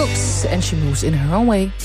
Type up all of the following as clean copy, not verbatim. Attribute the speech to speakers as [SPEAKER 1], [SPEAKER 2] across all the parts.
[SPEAKER 1] Cooks and She Moves in Her Own Way.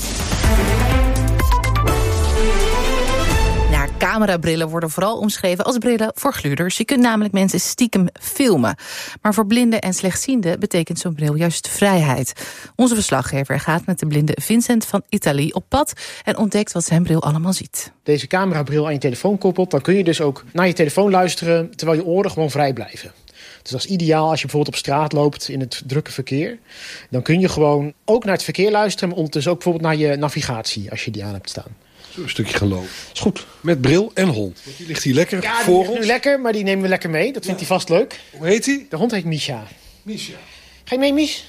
[SPEAKER 1] Camerabrillen worden vooral omschreven als brillen voor gluurders. Je kunt namelijk mensen stiekem filmen. Maar voor blinden en slechtzienden betekent zo'n bril juist vrijheid. Onze verslaggever gaat met de blinde Vincent van Italy op pad en ontdekt wat zijn bril allemaal ziet.
[SPEAKER 2] Deze camerabril aan je telefoon koppelt, dan kun je dus ook naar je telefoon luisteren terwijl je oren gewoon vrij blijven. Dus dat is ideaal als je bijvoorbeeld op straat loopt in het drukke verkeer. Dan kun je gewoon ook naar het verkeer luisteren, maar ondertussen ook bijvoorbeeld naar je navigatie als je die aan hebt staan.
[SPEAKER 3] Zullen we een stukje gaan lopen?
[SPEAKER 2] Is goed.
[SPEAKER 3] Met bril en hond. Want die ligt hier lekker
[SPEAKER 2] ja,
[SPEAKER 3] voor ons.
[SPEAKER 2] Ja, die ligt nu lekker, maar die nemen we lekker mee. Dat vindt hij vast leuk.
[SPEAKER 3] Hoe heet hij?
[SPEAKER 2] De hond heet Misha.
[SPEAKER 3] Misha.
[SPEAKER 2] Ga je mee, Mies?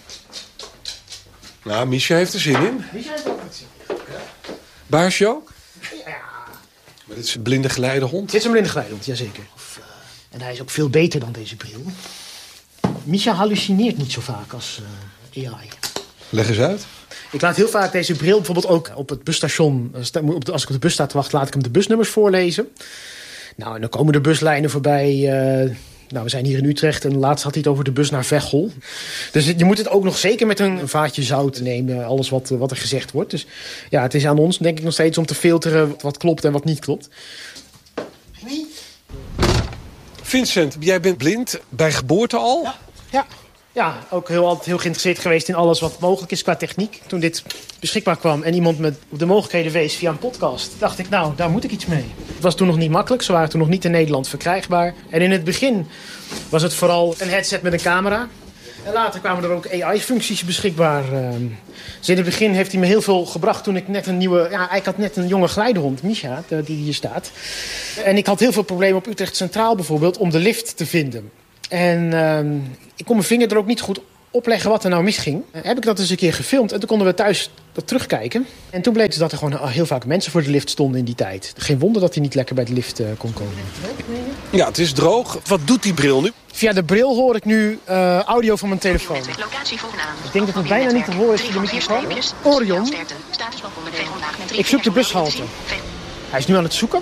[SPEAKER 3] Nou, Misha heeft er zin in.
[SPEAKER 2] Misha heeft ook wat zin in.
[SPEAKER 3] Baasje ook?
[SPEAKER 2] Ja.
[SPEAKER 3] Maar dit is een blinde geleidehond.
[SPEAKER 2] Dit is een blinde geleidehond, jazeker. En hij is ook veel beter dan deze bril. Misha hallucineert niet zo vaak als AI.
[SPEAKER 3] Leg eens uit.
[SPEAKER 2] Ik laat heel vaak deze bril bijvoorbeeld ook op het busstation. Als ik op de bus sta te wachten, laat ik hem de busnummers voorlezen. Nou, en dan komen de buslijnen voorbij. We zijn hier in Utrecht en laatst had hij het over de bus naar Veghel. Dus je moet het ook nog zeker met een vaatje zout nemen. Alles wat er gezegd wordt. Dus ja, het is aan ons denk ik nog steeds om te filteren wat klopt en wat niet klopt.
[SPEAKER 3] Vincent, jij bent blind bij geboorte al?
[SPEAKER 2] Ja, ook altijd heel geïnteresseerd geweest in alles wat mogelijk is qua techniek. Toen dit beschikbaar kwam en iemand me op de mogelijkheden wees via een podcast, dacht ik, nou, daar moet ik iets mee. Het was toen nog niet makkelijk, ze waren toen nog niet in Nederland verkrijgbaar. En in het begin was het vooral een headset met een camera. En later kwamen er ook AI-functies beschikbaar. Dus in het begin heeft hij me heel veel gebracht toen ik net ik had net een jonge geleidehond, Misha, die hier staat. En ik had heel veel problemen op Utrecht Centraal bijvoorbeeld om de lift te vinden. En ik kon mijn vinger er ook niet goed opleggen wat er nou misging. Heb ik dat eens een keer gefilmd en toen konden we thuis dat terugkijken. En toen bleek dus dat er gewoon heel vaak mensen voor de lift stonden in die tijd. Geen wonder dat hij niet lekker bij de lift kon komen.
[SPEAKER 3] Ja, het is droog. Wat doet die bril nu?
[SPEAKER 2] Via de bril hoor ik nu audio van mijn telefoon. Ik denk dat het bijna niet te horen is via de microfoon. Orion. Ik zoek de bushalte. Hij is nu aan het zoeken.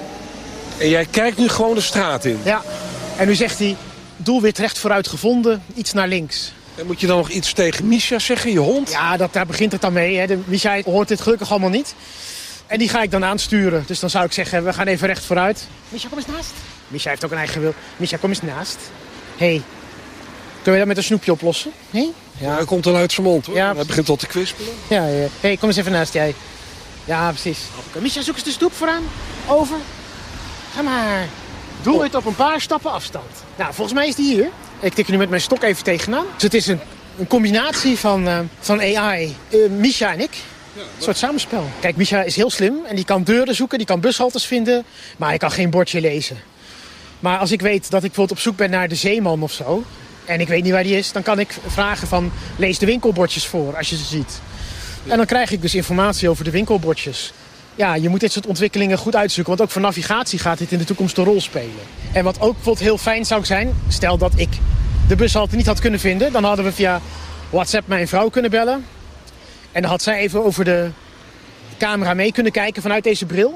[SPEAKER 3] En jij kijkt nu gewoon de straat in?
[SPEAKER 2] Ja. En nu zegt hij, doelwit recht vooruit gevonden, iets naar links.
[SPEAKER 3] En moet je dan nog iets tegen Misha zeggen, je hond?
[SPEAKER 2] Ja, daar begint het dan mee. Hè. Misha hoort dit gelukkig allemaal niet. En die ga ik dan aansturen. Dus dan zou ik zeggen, we gaan even recht vooruit. Misha, kom eens naast. Misha heeft ook een eigen wil. Misha, kom eens naast. Hey, kun je dat met een snoepje oplossen? Hey?
[SPEAKER 3] Ja, hij komt dan uit zijn mond hoor.
[SPEAKER 2] Ja,
[SPEAKER 3] hij begint al te kwispelen.
[SPEAKER 2] Ja. Hey, kom eens even naast jij. Ja, precies. Misha, zoek eens de stoep vooraan. Over. Ga maar. Doelwit op een paar stappen afstand. Nou, volgens mij is die hier. Ik tik er nu met mijn stok even tegenaan. Dus het is een combinatie van AI, Misha en ik. Een soort samenspel. Kijk, Misha is heel slim en die kan deuren zoeken, die kan bushaltes vinden. Maar hij kan geen bordje lezen. Maar als ik weet dat ik bijvoorbeeld op zoek ben naar de zeeman of zo, en ik weet niet waar die is, dan kan ik vragen van, lees de winkelbordjes voor als je ze ziet. En dan krijg ik dus informatie over de winkelbordjes. Ja, je moet dit soort ontwikkelingen goed uitzoeken. Want ook voor navigatie gaat dit in de toekomst een rol spelen. En wat ook bijvoorbeeld heel fijn zou zijn, stel dat ik de bushalte niet had kunnen vinden, dan hadden we via WhatsApp mijn vrouw kunnen bellen. En dan had zij even over de camera mee kunnen kijken vanuit deze bril.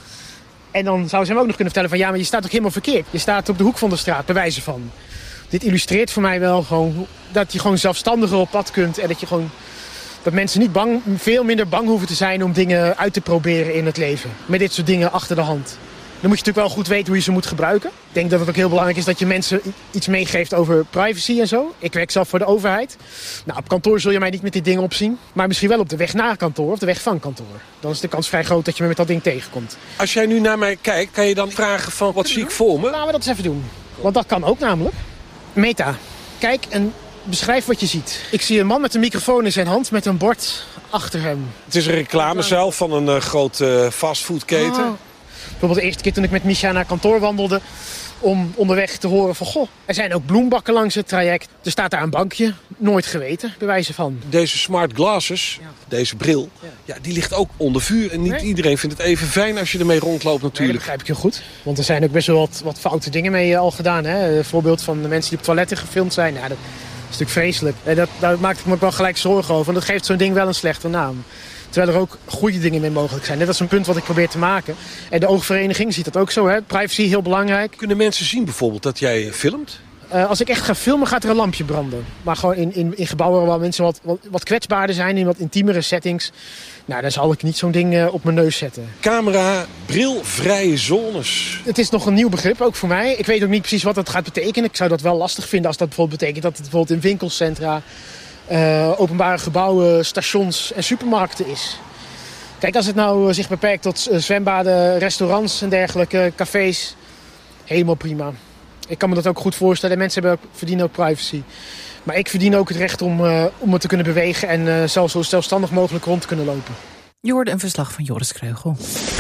[SPEAKER 2] En dan zou ze hem ook nog kunnen vertellen van, ja, maar je staat toch helemaal verkeerd. Je staat op de hoek van de straat, bij wijze van. Dit illustreert voor mij wel gewoon dat je gewoon zelfstandiger op pad kunt en dat mensen niet veel minder bang hoeven te zijn om dingen uit te proberen in het leven. Met dit soort dingen achter de hand. Dan moet je natuurlijk wel goed weten hoe je ze moet gebruiken. Ik denk dat het ook heel belangrijk is dat je mensen iets meegeeft over privacy en zo. Ik werk zelf voor de overheid. Nou, op kantoor zul je mij niet met die dingen opzien. Maar misschien wel op de weg naar kantoor of de weg van kantoor. Dan is de kans vrij groot dat je me met dat ding tegenkomt.
[SPEAKER 3] Als jij nu naar mij kijkt, kan je dan vragen van wat zie ik voor me?
[SPEAKER 2] Laten we dat eens even doen. Want dat kan ook namelijk. Meta, kijk en beschrijf wat je ziet. Ik zie een man met een microfoon in zijn hand met een bord achter hem.
[SPEAKER 3] Het is een reclame zelf van een grote fastfoodketen.
[SPEAKER 2] Oh. Bijvoorbeeld de eerste keer toen ik met Misha naar kantoor wandelde, om onderweg te horen van, goh, er zijn ook bloembakken langs het traject. Er staat daar een bankje, nooit geweten, bij wijze van.
[SPEAKER 3] Deze smart glasses, deze bril, die ligt ook onder vuur. En niet iedereen vindt het even fijn als je ermee rondloopt natuurlijk.
[SPEAKER 2] Nee, dat begrijp ik heel goed. Want er zijn ook best wel wat foute dingen mee al gedaan. Hè? Een voorbeeld van de mensen die op toiletten gefilmd zijn. Nou, dat is natuurlijk vreselijk. Daar maak ik me ook wel gelijk zorgen over. Want dat geeft zo'n ding wel een slechte naam. Terwijl er ook goede dingen mee mogelijk zijn. Dat is een punt wat ik probeer te maken. En de oogvereniging ziet dat ook zo. Hè? Privacy, heel belangrijk.
[SPEAKER 3] Kunnen mensen zien bijvoorbeeld dat jij filmt?
[SPEAKER 2] Als ik echt ga filmen, gaat er een lampje branden. Maar gewoon in gebouwen waar mensen wat kwetsbaarder zijn, in wat intiemere settings. Nou, dan zal ik niet zo'n ding op mijn neus zetten.
[SPEAKER 3] Camera, brilvrije zones.
[SPEAKER 2] Het is nog een nieuw begrip, ook voor mij. Ik weet ook niet precies wat dat gaat betekenen. Ik zou dat wel lastig vinden als dat bijvoorbeeld betekent dat het bijvoorbeeld in winkelcentra, openbare gebouwen, stations en supermarkten is. Kijk, als het nou zich beperkt tot zwembaden, restaurants en dergelijke, cafés, helemaal prima. Ik kan me dat ook goed voorstellen. Mensen verdienen ook privacy. Maar ik verdien ook het recht om me te kunnen bewegen en zelfs zo zelfstandig mogelijk rond te kunnen lopen.
[SPEAKER 1] Je hoorde een verslag van Joris Kreugel.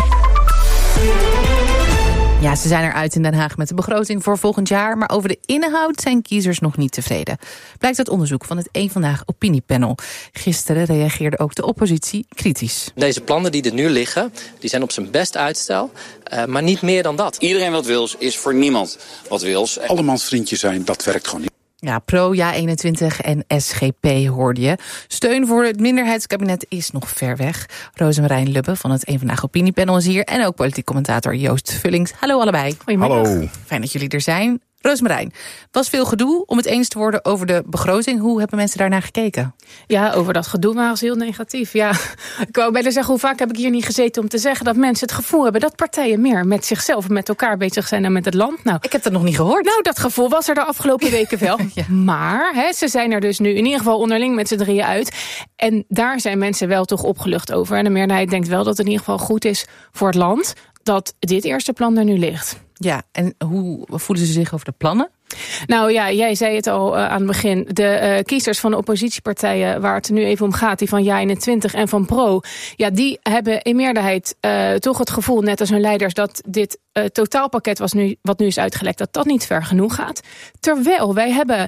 [SPEAKER 1] Ja, ze zijn eruit in Den Haag met de begroting voor volgend jaar, maar over de inhoud zijn kiezers nog niet tevreden. Blijkt uit onderzoek van het Eén Vandaag opiniepanel. Gisteren reageerde ook de oppositie kritisch.
[SPEAKER 4] Deze plannen die er nu liggen, die zijn op zijn best uitstel, maar niet meer dan dat.
[SPEAKER 5] Iedereen wat wils is voor niemand wat wils.
[SPEAKER 6] Allemans vriendje zijn, dat werkt gewoon niet.
[SPEAKER 1] Ja, Pro, Ja21 en SGP hoorde je. Steun voor het minderheidskabinet is nog ver weg. Rozemarijn Lubbe van het Eén Vandaag opiniepanel is hier. En ook politiek commentator Joost Vullings. Hallo allebei.
[SPEAKER 7] Goedemiddag.
[SPEAKER 6] Hallo.
[SPEAKER 1] Fijn dat jullie er zijn. Rozemarijn, was veel gedoe om het eens te worden over de begroting. Hoe hebben mensen daarnaar gekeken?
[SPEAKER 7] Ja, over dat gedoe waren ze heel negatief. Ja, ik wou bijna zeggen, hoe vaak heb ik hier niet gezeten om te zeggen dat mensen het gevoel hebben dat partijen meer met zichzelf en met elkaar bezig zijn dan met het land. Nou,
[SPEAKER 1] Ik heb dat nog niet gehoord.
[SPEAKER 7] Nou, dat gevoel was er de afgelopen weken wel.
[SPEAKER 1] Ja.
[SPEAKER 7] Maar ze zijn er dus nu in ieder geval onderling met z'n drieën uit. En daar zijn mensen wel toch opgelucht over. En de meerderheid denkt wel dat het in ieder geval goed is voor het land dat dit eerste plan er nu ligt.
[SPEAKER 1] Ja, en hoe voelen ze zich over de plannen?
[SPEAKER 7] Nou ja, jij zei het al aan het begin. De kiezers van de oppositiepartijen waar het er nu even om gaat, die van Ja21 en van Pro, ja, die hebben in meerderheid toch het gevoel, net als hun leiders, dat dit totaalpakket wat nu is uitgelekt, dat niet ver genoeg gaat. Terwijl wij hebben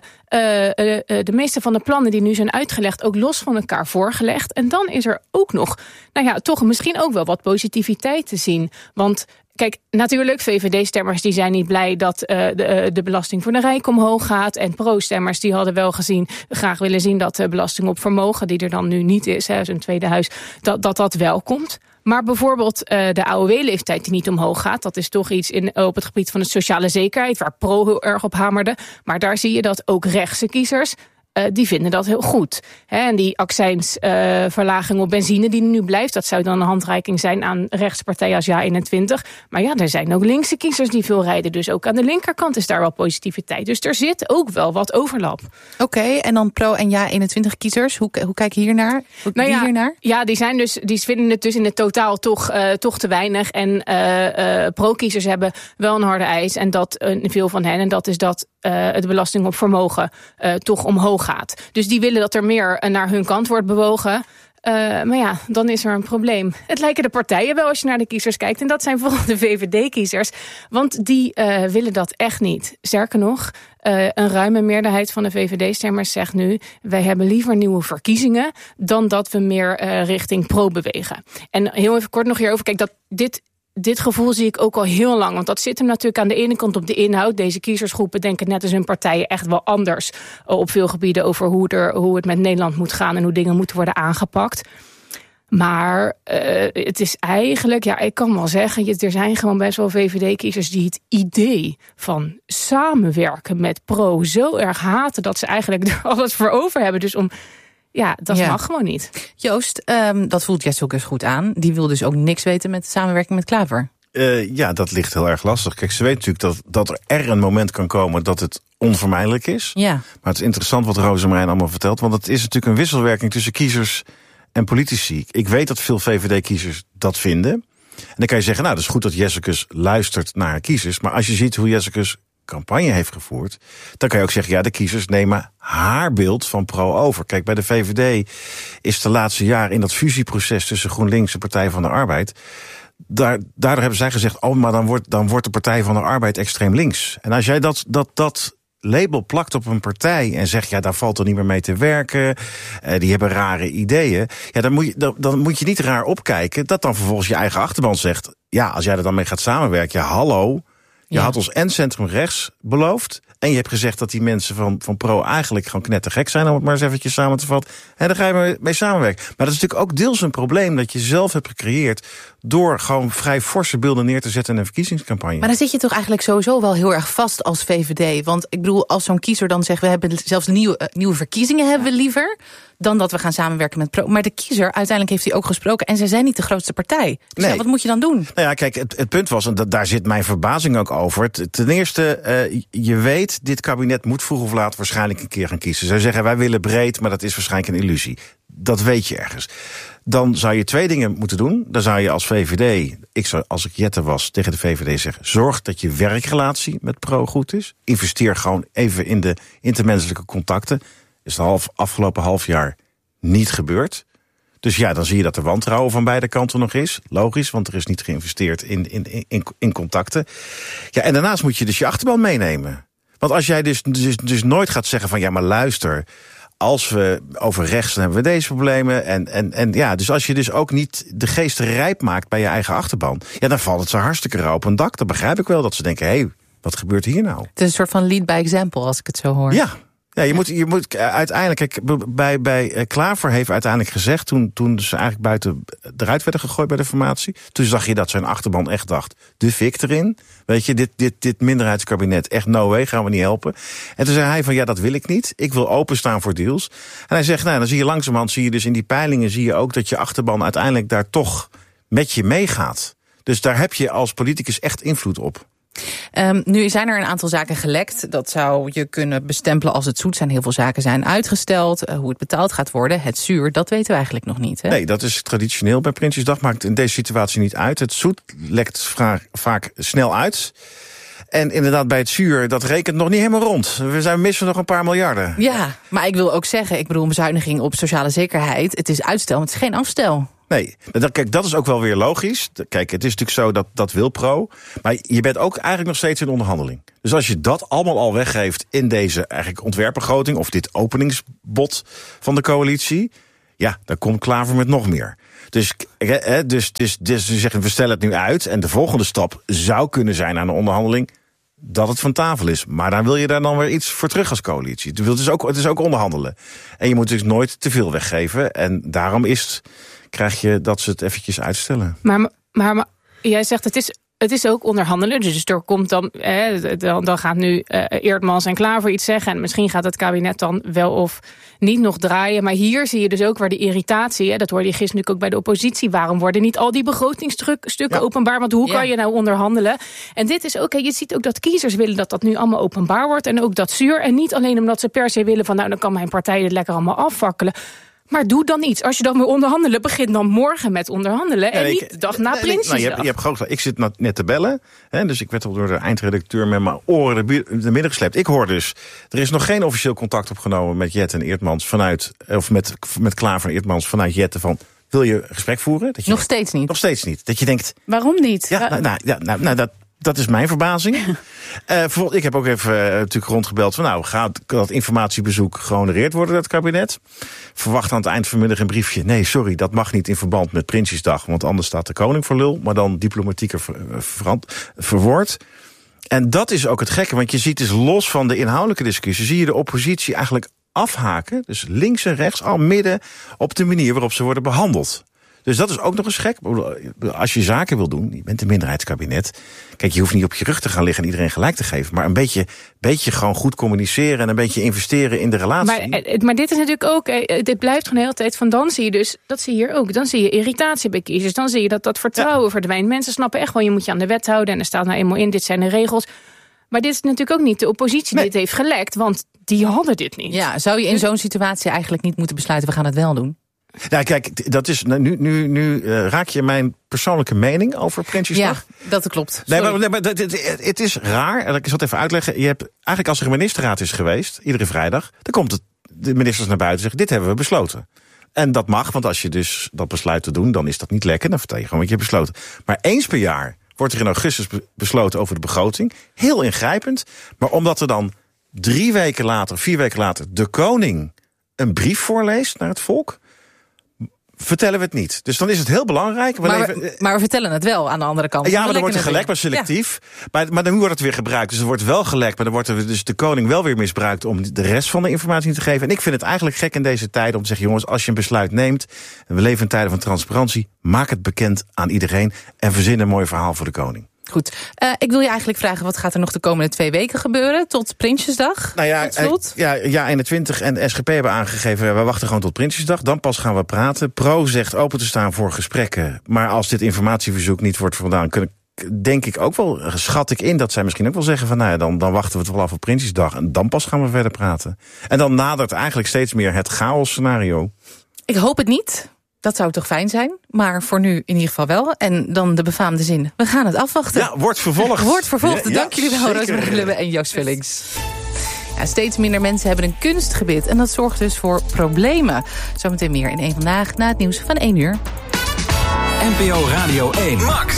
[SPEAKER 7] de meeste van de plannen die nu zijn uitgelegd ook los van elkaar voorgelegd. En dan is er ook nog, nou ja, toch misschien ook wel wat positiviteit te zien. Want kijk, natuurlijk, VVD-stemmers die zijn niet blij dat de belasting voor de rijken omhoog gaat. En pro-stemmers die hadden wel graag willen zien dat de belasting op vermogen, die er dan nu niet is, zo'n tweede huis, dat wel komt. Maar bijvoorbeeld de AOW-leeftijd die niet omhoog gaat, dat is toch iets op het gebied van de sociale zekerheid, waar Pro heel erg op hamerde. Maar daar zie je dat ook rechtse kiezers, die vinden dat heel goed. En die accijnsverlaging op benzine die nu blijft, dat zou dan een handreiking zijn aan rechtspartijen als Ja21. Maar ja, er zijn ook linkse kiezers die veel rijden. Dus ook aan de linkerkant is daar wel positiviteit. Dus er zit ook wel wat overlap.
[SPEAKER 1] Oké, en dan Pro- en Ja21 kiezers, hoe kijken hiernaar? Hiernaar?
[SPEAKER 7] Ja, die vinden het dus in het totaal toch te weinig. En pro-kiezers hebben wel een harde eis. En dat veel van hen. En dat is dat de belasting op vermogen toch omhoog gaat. Dus die willen dat er meer naar hun kant wordt bewogen. Maar ja, dan is er een probleem. Het lijken de partijen wel als je naar de kiezers kijkt. En dat zijn vooral de VVD-kiezers. Want die willen dat echt niet. Sterker nog, een ruime meerderheid van de VVD-stemmers zegt nu, wij hebben liever nieuwe verkiezingen dan dat we meer richting pro bewegen. En heel even kort nog hierover. Kijk, dit gevoel zie ik ook al heel lang. Want dat zit hem natuurlijk aan de ene kant op de inhoud. Deze kiezersgroepen denken net als hun partijen echt wel anders op veel gebieden over hoe het met Nederland moet gaan en hoe dingen moeten worden aangepakt. Maar het is eigenlijk, ja, ik kan wel zeggen, er zijn gewoon best wel VVD-kiezers die het idee van samenwerken met Pro zo erg haten dat ze eigenlijk er alles voor over hebben. Dus dat mag gewoon niet.
[SPEAKER 1] Joost, dat voelt Jesse ook eens goed aan. Die wil dus ook niks weten met de samenwerking met Klaver.
[SPEAKER 6] Ja, dat ligt heel erg lastig. Kijk, ze weet natuurlijk dat er een moment kan komen dat het onvermijdelijk is. Ja. Maar het is interessant wat Rozemarijn allemaal vertelt. Want het is natuurlijk een wisselwerking tussen kiezers en politici. Ik weet dat veel VVD-kiezers dat vinden. En dan kan je zeggen, nou, dat is goed dat Jessicus luistert naar haar kiezers. Maar als je ziet hoe Jessicus campagne heeft gevoerd, dan kan je ook zeggen, ja, de kiezers nemen haar beeld van Pro over. Kijk, bij de VVD is de laatste jaar in dat fusieproces tussen GroenLinks en Partij van de Arbeid, daardoor hebben zij gezegd, maar dan wordt de Partij van de Arbeid extreem links. En als jij dat label plakt op een partij en zegt, ja, daar valt er niet meer mee te werken, die hebben rare ideeën, ja, dan moet je niet raar opkijken dat dan vervolgens je eigen achterban zegt, ja, als jij er dan mee gaat samenwerken, ja, hallo, Je had ons en centrum rechts beloofd. En je hebt gezegd dat die mensen van Pro eigenlijk gewoon knettergek zijn, om het maar eens eventjes samen te vatten. En daar ga je mee samenwerken. Maar dat is natuurlijk ook deels een probleem dat je zelf hebt gecreëerd door gewoon vrij forse beelden neer te zetten in een verkiezingscampagne.
[SPEAKER 1] Maar dan zit je toch eigenlijk sowieso wel heel erg vast als VVD. Want ik bedoel, als zo'n kiezer dan zegt, we hebben zelfs nieuwe verkiezingen hebben we liever dan dat we gaan samenwerken met Pro. Maar de kiezer, uiteindelijk heeft hij ook gesproken en zij zijn niet de grootste partij. Dus
[SPEAKER 6] nee.
[SPEAKER 1] Wat moet je dan doen?
[SPEAKER 6] Nou ja, kijk, het punt was, en daar zit mijn verbazing ook over. Ten eerste, je weet, dit kabinet moet vroeg of laat waarschijnlijk een keer gaan kiezen. Zij zeggen, wij willen breed, maar dat is waarschijnlijk een illusie. Dat weet je ergens. Dan zou je 2 dingen moeten doen. Dan zou je als VVD, als ik Jette was, tegen de VVD zeggen, zorg dat je werkrelatie met Pro goed is. Investeer gewoon even in de intermenselijke contacten. Is het afgelopen half jaar niet gebeurd. Dus ja, dan zie je dat er wantrouwen van beide kanten nog is. Logisch, want er is niet geïnvesteerd in contacten. Ja, en daarnaast moet je dus je achterban meenemen. Want als jij dus nooit gaat zeggen van, ja, maar luister, als we over rechts, dan hebben we deze problemen. En ja, dus als je dus ook niet de geest rijp maakt bij je eigen achterban, ja, dan valt het zo hartstikke rauw op een dak. Dan begrijp ik wel dat ze denken, hé, wat gebeurt hier nou? Het
[SPEAKER 1] is een soort van lead by example, als ik het zo hoor.
[SPEAKER 6] Ja. Ja, je moet uiteindelijk, kijk, bij Klaver heeft uiteindelijk gezegd, toen ze eigenlijk eruit werden gegooid bij de formatie, toen zag je dat zijn achterban echt dacht, de fik erin. Weet je, dit minderheidskabinet, echt no way, gaan we niet helpen. En toen zei hij van, ja, dat wil ik niet. Ik wil openstaan voor deals. En hij zegt, nou, dan zie je langzamerhand, dus in die peilingen zie je ook dat je achterban uiteindelijk daar toch met je meegaat. Dus daar heb je als politicus echt invloed op.
[SPEAKER 1] Nu zijn er een aantal zaken gelekt. Dat zou je kunnen bestempelen als het zoet zijn. Heel veel zaken zijn uitgesteld. Hoe het betaald gaat worden, het zuur, dat weten we eigenlijk nog niet. Hè?
[SPEAKER 6] Nee, dat is traditioneel bij Prinsjesdag. Maakt in deze situatie niet uit. Het zoet lekt vaak snel uit. En inderdaad, bij het zuur, dat rekent nog niet helemaal rond. We missen nog een paar miljarden.
[SPEAKER 1] Ja, maar ik wil ook zeggen, ik bedoel, een bezuiniging op sociale zekerheid. Het is uitstel, maar het is geen afstel.
[SPEAKER 6] Nee, kijk, dat is ook wel weer logisch. Kijk, het is natuurlijk zo dat wil Pro. Maar je bent ook eigenlijk nog steeds in onderhandeling. Dus als je dat allemaal al weggeeft in deze eigenlijk ontwerpbegroting, of dit openingsbod van de coalitie, ja, dan komt Klaver met nog meer. Dus ze zeggen, we stellen het nu uit. En de volgende stap zou kunnen zijn aan de onderhandeling dat het van tafel is. Maar dan wil je daar dan weer iets voor terug als coalitie. Het is ook onderhandelen. En je moet dus nooit te veel weggeven. En daarom krijg je dat ze het eventjes uitstellen.
[SPEAKER 7] Maar jij zegt, het is ook onderhandelen. Dus er komt dan gaat nu Eertmans en Klaver iets zeggen. En misschien gaat het kabinet dan wel of niet nog draaien. Maar hier zie je dus ook waar de irritatie, dat hoorde je gisteren natuurlijk ook bij de oppositie. Waarom worden niet al die begrotingsstukken openbaar? Want hoe kan je nou onderhandelen? En dit is ook, je ziet ook dat kiezers willen dat dat nu allemaal openbaar wordt. En ook dat zuur. En niet alleen omdat ze per se willen van, nou, dan kan mijn partij het lekker allemaal afvakkelen. Maar doe dan iets. Als je dan wil onderhandelen, begin dan morgen met onderhandelen. En niet de dag na Prinsjesdag.
[SPEAKER 6] Je hebt groot. Ik zit net te bellen. Dus ik werd al door de eindredacteur met mijn oren de midden gesleept. Ik hoor dus, er is nog geen officieel contact opgenomen met Jette en Eertmans met Klaver en Eertmans vanuit Jette van, wil je een gesprek voeren?
[SPEAKER 1] Nog steeds niet.
[SPEAKER 6] Nog steeds niet. Dat je denkt,
[SPEAKER 1] waarom niet?
[SPEAKER 6] Ja, dat is mijn verbazing. Ik heb ook even natuurlijk rondgebeld van, gaat dat informatiebezoek gehonoreerd worden door het kabinet? Verwacht aan het eind vanmiddag een briefje. Nee, sorry, dat mag niet in verband met Prinsjesdag, want anders staat de koning voor lul, maar dan diplomatieker verwoord. En dat is ook het gekke, want je ziet dus los van de inhoudelijke discussie, zie je de oppositie eigenlijk afhaken, dus links en rechts, al midden op de manier waarop ze worden behandeld. Dus dat is ook nog eens gek. Als je zaken wil doen, je bent een minderheidskabinet. Kijk, je hoeft niet op je rug te gaan liggen en iedereen gelijk te geven. Maar een beetje gewoon goed communiceren en een beetje investeren in de relatie.
[SPEAKER 7] Maar dit is natuurlijk ook, dit blijft gewoon de hele tijd van, dan zie je dus, dat zie je hier ook. Dan zie je irritatie bij kiezers. Dan zie je dat vertrouwen verdwijnt. Mensen snappen echt wel, je moet je aan de wet houden. En er staat nou eenmaal in, dit zijn de regels. Maar dit is natuurlijk ook niet de oppositie die dit heeft gelekt. Want die hadden dit niet.
[SPEAKER 1] Ja, zou je in zo'n situatie eigenlijk niet moeten besluiten, we gaan het wel doen?
[SPEAKER 6] Nou, kijk, dat is nu raak je mijn persoonlijke mening over Prinsjesdag.
[SPEAKER 1] Ja, dat klopt.
[SPEAKER 6] Nee, maar het is raar. En ik zal het even uitleggen. Je hebt eigenlijk, als er een ministerraad is geweest, iedere vrijdag, dan komt de ministers naar buiten en zeggen, dit hebben we besloten. En dat mag, want als je dus dat besluit te doen, dan is dat niet lekker. Dan vertel je gewoon wat je hebt besloten. Maar eens per jaar wordt er in augustus besloten over de begroting. Heel ingrijpend. Maar omdat er dan 4 weken later, de koning een brief voorleest naar het volk, vertellen we het niet. Dus dan is het heel belangrijk.
[SPEAKER 1] Maar we vertellen het wel aan de andere kant.
[SPEAKER 6] Ja, maar dan wordt er gelekt, maar selectief. Ja. Maar dan wordt het weer gebruikt. Dus er wordt wel gelekt, maar dan wordt er dus de koning wel weer misbruikt om de rest van de informatie te geven. En ik vind het eigenlijk gek in deze tijden om te zeggen, jongens, als je een besluit neemt, en we leven in tijden van transparantie, maak het bekend aan iedereen en verzin een mooi verhaal voor de koning.
[SPEAKER 1] Goed. Ik wil je eigenlijk vragen, wat gaat er nog de komende 2 weken gebeuren? Tot Prinsjesdag?
[SPEAKER 6] Nou ja, 21 en de SGP hebben aangegeven, we wachten gewoon tot Prinsjesdag. Dan pas gaan we praten. Pro zegt open te staan voor gesprekken. Maar als dit informatieverzoek niet wordt voldaan, denk ik ook wel, schat ik in dat zij misschien ook wel zeggen van, nou ja, dan wachten we het wel af op Prinsjesdag. En dan pas gaan we verder praten. En dan nadert eigenlijk steeds meer het chaos scenario.
[SPEAKER 1] Ik hoop het niet. Dat zou toch fijn zijn, maar voor nu in ieder geval wel. En dan de befaamde zin, we gaan het afwachten.
[SPEAKER 6] Ja, wordt vervolgd.
[SPEAKER 1] Wordt vervolgd. Ja, dank jullie wel, Roosmarijn Lubbe en Joost Vullings. Ja, steeds minder mensen hebben een kunstgebit en dat zorgt dus voor problemen. Zometeen meer in 1 Vandaag na het nieuws van 1 uur.
[SPEAKER 8] NPO Radio 1. Max.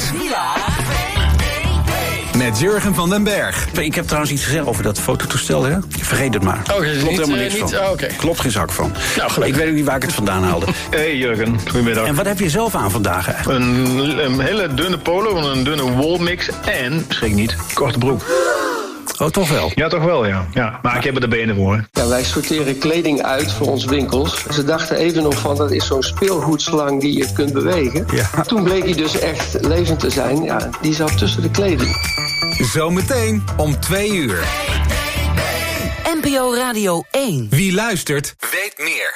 [SPEAKER 8] Met Jurgen van den Berg.
[SPEAKER 9] Ik heb trouwens iets gezegd over dat fototoestel, hè? Vergeet het maar.
[SPEAKER 10] Klopt helemaal niks van.
[SPEAKER 9] Klopt geen zak van.
[SPEAKER 10] Nou,
[SPEAKER 9] ik weet ook niet waar ik het vandaan haalde.
[SPEAKER 10] Hey Jurgen, goedemiddag.
[SPEAKER 9] En wat heb je zelf aan vandaag eigenlijk?
[SPEAKER 10] Een hele dunne polo, een dunne woolmix en, schrik niet, korte broek.
[SPEAKER 9] Oh, toch wel?
[SPEAKER 10] Ja, toch wel, ja. Maar ik heb er de benen voor.
[SPEAKER 11] Ja, wij sorteren kleding uit voor onze winkels. Ze dachten even nog van, dat is zo'n speelgoedslang die je kunt bewegen. Ja. Toen bleek hij dus echt levend te zijn. Ja, die zat tussen de kleding.
[SPEAKER 8] Zometeen om 2 uur.
[SPEAKER 12] NPO Radio 1.
[SPEAKER 8] Wie luistert, weet meer.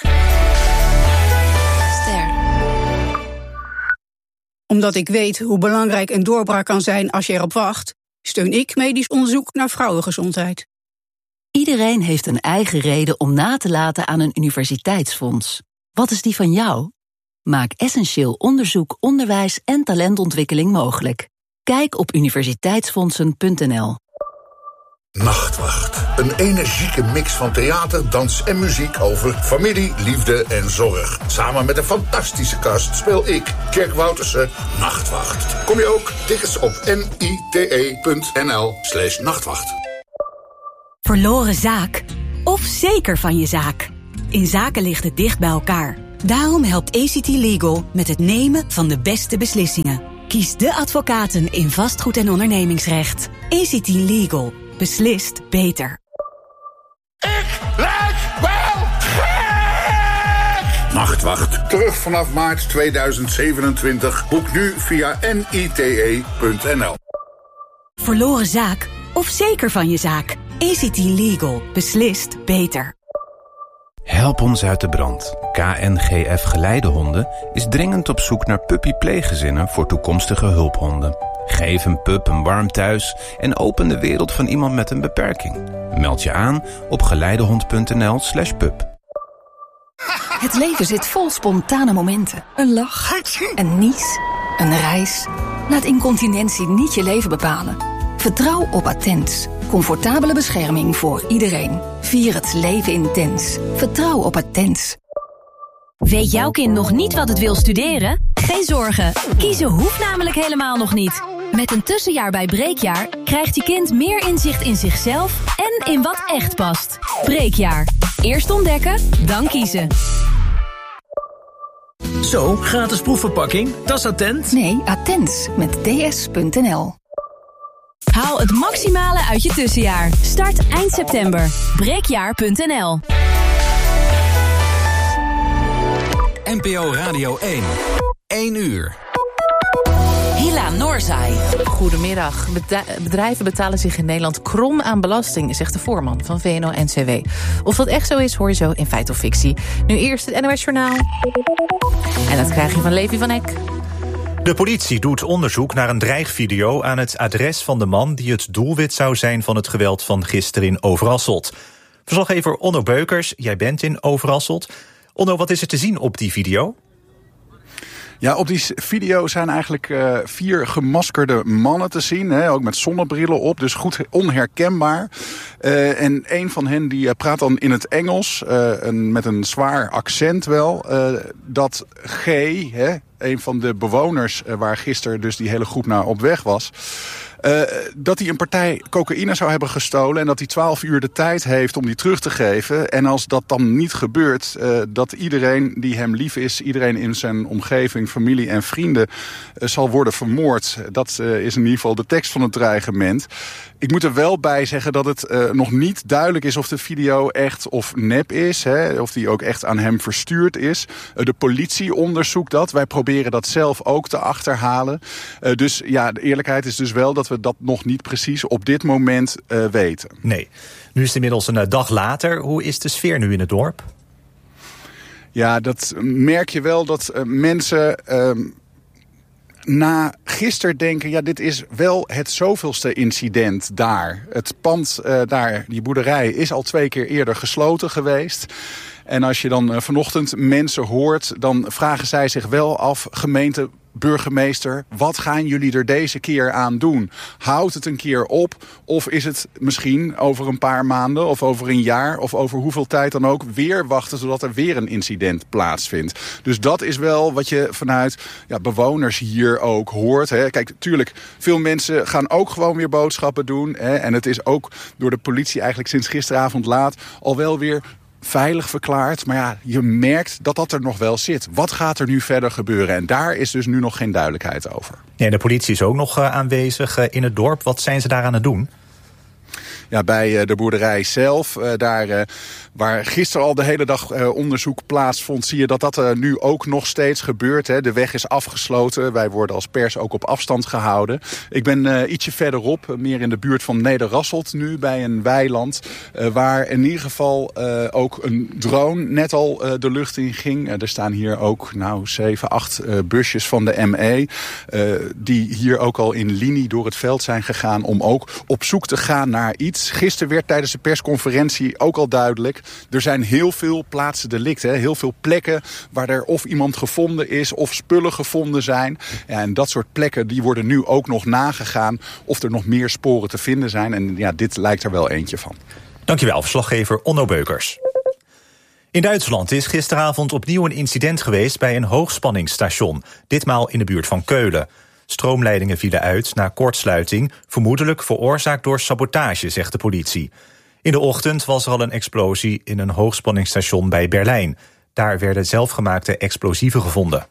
[SPEAKER 13] Omdat ik weet hoe belangrijk een doorbraak kan zijn als je erop wacht, steun ik medisch onderzoek naar vrouwengezondheid.
[SPEAKER 12] Iedereen heeft een eigen reden om na te laten aan een universiteitsfonds. Wat is die van jou? Maak essentieel onderzoek, onderwijs en talentontwikkeling mogelijk. Kijk op universiteitsfondsen.nl.
[SPEAKER 14] Nachtwacht. Een energieke mix van theater, dans en muziek over familie, liefde en zorg. Samen met een fantastische cast speel ik, Kirk Woutersen, Nachtwacht. Kom je ook? Tickets op nite.nl/nachtwacht.
[SPEAKER 15] Verloren zaak? Of zeker van je zaak? In zaken ligt het dicht bij elkaar. Daarom helpt ACT Legal met het nemen van de beste beslissingen. Kies de advocaten in vastgoed en ondernemingsrecht. ACT Legal. Beslist beter.
[SPEAKER 14] Ik lijk wel gek! Nachtwacht. Terug vanaf maart 2027. Boek nu via nite.nl.
[SPEAKER 15] Verloren zaak? Of zeker van je zaak? ACT Legal. Beslist beter.
[SPEAKER 16] Help ons uit de brand. KNGF Geleidehonden is dringend op zoek naar puppy-pleeggezinnen voor toekomstige hulphonden. Geef een pup een warm thuis en open de wereld van iemand met een beperking. Meld je aan op geleidehond.nl/pup.
[SPEAKER 17] Het leven zit vol spontane momenten. Een lach, een nies, een reis. Laat incontinentie niet je leven bepalen. Vertrouw op Attens. Comfortabele bescherming voor iedereen. Vier het leven intens. Vertrouw op Attens.
[SPEAKER 18] Weet jouw kind nog niet wat het wil studeren? Geen zorgen. Kiezen hoeft namelijk helemaal nog niet. Met een tussenjaar bij Breekjaar krijgt je kind meer inzicht in zichzelf en in wat echt past. Breekjaar. Eerst ontdekken, dan kiezen.
[SPEAKER 19] Zo, gratis proefverpakking. Dat is Attent?
[SPEAKER 17] Nee, Attens met ds.nl.
[SPEAKER 18] Haal het maximale uit je tussenjaar. Start eind september. Breekjaar.nl.
[SPEAKER 8] NPO Radio 1. 1 uur.
[SPEAKER 12] Hila Noorzai.
[SPEAKER 1] Goedemiddag. Bedrijven betalen zich in Nederland krom aan belasting, zegt de voorman van VNO-NCW. Of dat echt zo is, hoor je zo in Feit of Fictie. Nu eerst het NOS Journaal. En dat krijg je van Levi van Eck.
[SPEAKER 20] De politie doet onderzoek naar een dreigvideo aan het adres van de man die het doelwit zou zijn van het geweld van gisteren in Overasselt. Verslaggever Onno Beukers, jij bent in Overasselt. Onno, wat is er te zien op die video?
[SPEAKER 21] Ja, op die video zijn eigenlijk 4 gemaskerde mannen te zien. Hè, ook met zonnebrillen op, dus goed onherkenbaar. En een van hen die praat dan in het Engels, met een zwaar accent wel. Dat G, hè, een van de bewoners waar gisteren dus die hele groep naar op weg was, Dat hij een partij cocaïne zou hebben gestolen en dat hij 12 uur de tijd heeft om die terug te geven. En als dat dan niet gebeurt, dat iedereen die hem lief is, iedereen in zijn omgeving, familie en vrienden zal worden vermoord. Dat is in ieder geval de tekst van het dreigement. Ik moet er wel bij zeggen dat het nog niet duidelijk is of de video echt of nep is. Hè, of die ook echt aan hem verstuurd is. De politie onderzoekt dat. Wij proberen dat zelf ook te achterhalen. Dus ja, de eerlijkheid is dus wel dat we dat nog niet precies op dit moment weten.
[SPEAKER 20] Nee. Nu is het inmiddels een dag later. Hoe is de sfeer nu in het dorp?
[SPEAKER 21] Ja, dat merk je wel dat mensen na gisteren denken, ja, dit is wel het zoveelste incident daar. Het pand daar, die boerderij, is al 2 keer eerder gesloten geweest. En als je dan vanochtend mensen hoort, dan vragen zij zich wel af, burgemeester, wat gaan jullie er deze keer aan doen? Houdt het een keer op? Of is het misschien over een paar maanden of over een jaar of over hoeveel tijd dan ook weer wachten zodat er weer een incident plaatsvindt? Dus dat is wel wat je vanuit bewoners hier ook hoort. Hè. Kijk, tuurlijk, veel mensen gaan ook gewoon weer boodschappen doen. Hè. En het is ook door de politie eigenlijk sinds gisteravond laat al wel weer veilig verklaard. Maar ja, je merkt dat dat er nog wel zit. Wat gaat er nu verder gebeuren? En daar is dus nu nog geen duidelijkheid over.
[SPEAKER 20] Ja, de politie is ook nog aanwezig in het dorp. Wat zijn ze daar aan het doen?
[SPEAKER 21] Ja, bij de boerderij zelf, daar waar gisteren al de hele dag onderzoek plaatsvond, zie je dat dat nu ook nog steeds gebeurt. Hè. De weg is afgesloten. Wij worden als pers ook op afstand gehouden. Ik ben ietsje verderop, meer in de buurt van Nederrasselt nu, bij een weiland, waar in ieder geval ook een drone net al de lucht in ging. Er staan hier ook 7, 8 busjes van de ME, die hier ook al in linie door het veld zijn gegaan om ook op zoek te gaan naar iets. Gisteren werd tijdens de persconferentie ook al duidelijk, er zijn heel veel plaatsen delict, heel veel plekken waar er of iemand gevonden is of spullen gevonden zijn. Ja, en dat soort plekken die worden nu ook nog nagegaan of er nog meer sporen te vinden zijn. En ja, dit lijkt er wel eentje van.
[SPEAKER 20] Dankjewel, verslaggever Onno Beukers. In Duitsland is gisteravond opnieuw een incident geweest bij een hoogspanningsstation. Ditmaal in de buurt van Keulen. Stroomleidingen vielen uit na kortsluiting, vermoedelijk veroorzaakt door sabotage, zegt de politie. In de ochtend was er al een explosie in een hoogspanningsstation bij Berlijn. Daar werden zelfgemaakte explosieven gevonden.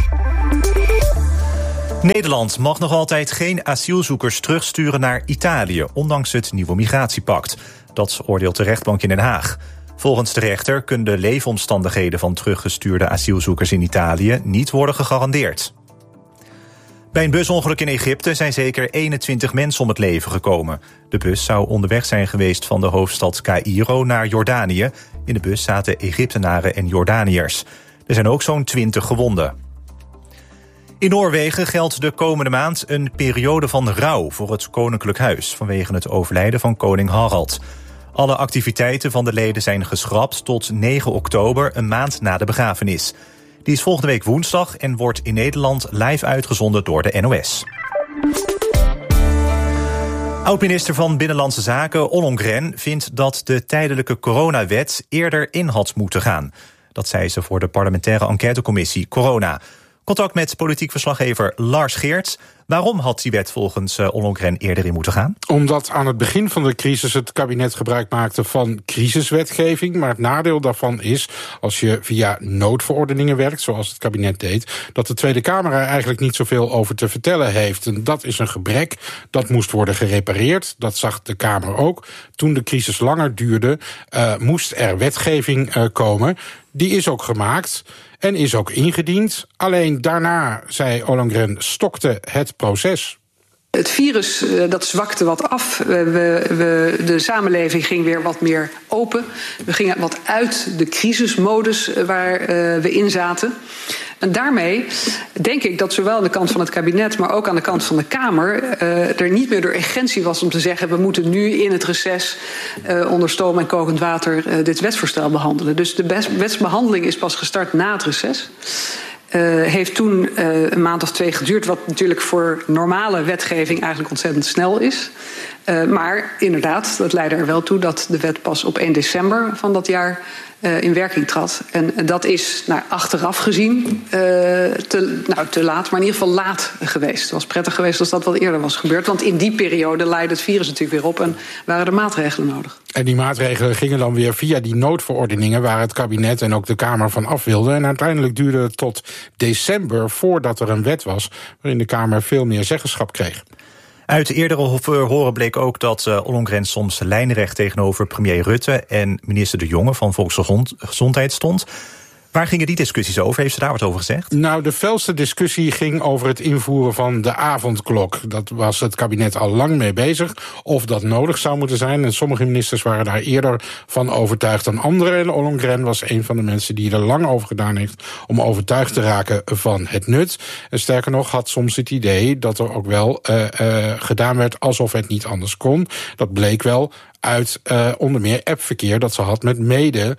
[SPEAKER 20] Nederland mag nog altijd geen asielzoekers terugsturen naar Italië, ondanks het nieuwe migratiepact. Dat oordeelt de rechtbank in Den Haag. Volgens de rechter kunnen de leefomstandigheden van teruggestuurde asielzoekers in Italië niet worden gegarandeerd. Bij een busongeluk in Egypte zijn zeker 21 mensen om het leven gekomen. De bus zou onderweg zijn geweest van de hoofdstad Caïro naar Jordanië. In de bus zaten Egyptenaren en Jordaniërs. Er zijn ook zo'n 20 gewonden. In Noorwegen geldt de komende maand een periode van rouw voor het Koninklijk Huis vanwege het overlijden van koning Harald. Alle activiteiten van de leden zijn geschrapt tot 9 oktober, een maand na de begrafenis. Die is volgende week woensdag en wordt in Nederland live uitgezonden door de NOS. Oud-minister van Binnenlandse Zaken Ollongren vindt dat de tijdelijke coronawet eerder in had moeten gaan. Dat zei ze voor de parlementaire enquêtecommissie Corona. Contact met politiek verslaggever Lars Geerts. Waarom had die wet volgens Ollongren eerder in moeten gaan?
[SPEAKER 3] Omdat aan het begin van de crisis het kabinet gebruik maakte van crisiswetgeving. Maar het nadeel daarvan is, als je via noodverordeningen werkt, zoals het kabinet deed, dat de Tweede Kamer er eigenlijk niet zoveel over te vertellen heeft. En dat is een gebrek. Dat moest worden gerepareerd. Dat zag de Kamer ook. Toen de crisis langer duurde, moest er wetgeving komen. Die is ook gemaakt en is ook ingediend. Alleen daarna, zei Ollongren, stokte het proces.
[SPEAKER 22] Het virus dat zwakte wat af. De samenleving ging weer wat meer open. We gingen wat uit de crisismodus waar we in zaten. En daarmee denk ik dat zowel aan de kant van het kabinet, maar ook aan de kant van de Kamer er niet meer de urgentie was om te zeggen, we moeten nu in het reces onder stoom en kokend water dit wetsvoorstel behandelen. Dus de wetsbehandeling is pas gestart na het reces. Heeft toen een maand of 2 geduurd, wat natuurlijk voor normale wetgeving eigenlijk ontzettend snel is. Maar inderdaad, dat leidde er wel toe dat de wet pas op 1 december van dat jaar in werking trad. En dat is achteraf gezien te laat, maar in ieder geval laat geweest. Het was prettig geweest als dat wat eerder was gebeurd. Want in die periode leidde het virus natuurlijk weer op en waren er maatregelen nodig.
[SPEAKER 3] En die maatregelen gingen dan weer via die noodverordeningen waar het kabinet en ook de Kamer van af wilden. En uiteindelijk duurde het tot december voordat er een wet was waarin de Kamer veel meer zeggenschap kreeg.
[SPEAKER 20] Uit eerdere verhoren bleek ook dat Ollongren soms lijnrecht tegenover premier Rutte en minister De Jonge van Volksgezondheid stond. Waar gingen die discussies over? Heeft ze daar wat over gezegd?
[SPEAKER 3] Nou, de felste discussie ging over het invoeren van de avondklok. Dat was het kabinet al lang mee bezig, of dat nodig zou moeten zijn. En sommige ministers waren daar eerder van overtuigd dan anderen. En Ollongren was een van de mensen die er lang over gedaan heeft om overtuigd te raken van het nut. En sterker nog, had soms het idee dat er ook wel gedaan werd alsof het niet anders kon. Dat bleek wel uit onder meer appverkeer dat ze had met mede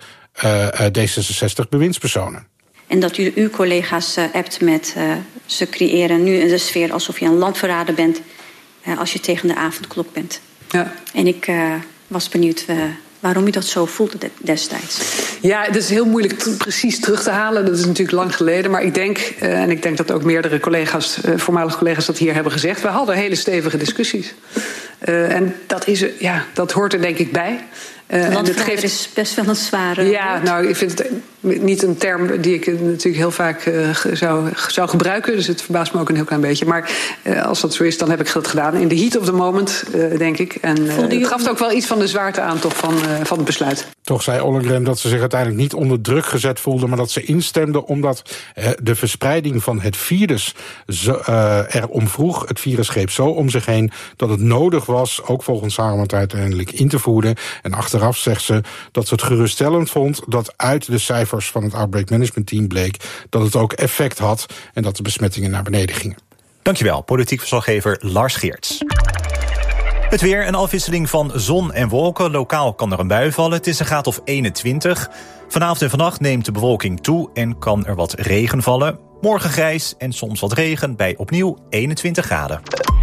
[SPEAKER 3] D66-bewindspersonen.
[SPEAKER 2] En dat u uw collega's appt met ze creëren nu de sfeer alsof je een landverrader bent als je tegen de avondklok bent.
[SPEAKER 22] Ja.
[SPEAKER 2] En ik was benieuwd waarom u dat zo voelde destijds.
[SPEAKER 22] Ja, het is heel moeilijk precies terug te halen. Dat is natuurlijk lang geleden. Maar ik denk, en ik denk dat ook meerdere collega's, voormalige collega's dat hier hebben gezegd, we hadden hele stevige discussies. En dat hoort er denk ik bij.
[SPEAKER 2] Want het is best wel een zware.
[SPEAKER 22] Ja, nou, ik vind het niet een term die ik natuurlijk heel vaak zou gebruiken. Dus het verbaast me ook een heel klein beetje. Maar als dat zo is, dan heb ik dat gedaan. In the heat of the moment, denk ik. En het gaf ook wel iets van de zwaarte aan toch van het besluit.
[SPEAKER 3] Toch zei Ollongren dat ze zich uiteindelijk niet onder druk gezet voelde, maar dat ze instemde omdat de verspreiding van het virus erom vroeg. Het virus greep zo om zich heen dat het nodig was, ook volgens haar om het uiteindelijk in te voeren. En achteraf zegt ze dat ze het geruststellend vond dat uit de cijfers van het Outbreak Management Team bleek dat het ook effect had en dat de besmettingen naar beneden gingen.
[SPEAKER 20] Dankjewel, politiek verslaggever Lars Geerts. Het weer, een afwisseling van zon en wolken. Lokaal kan er een bui vallen. Het is een graad of 21. Vanavond en vannacht neemt de bewolking toe en kan er wat regen vallen. Morgen grijs en soms wat regen bij opnieuw 21 graden.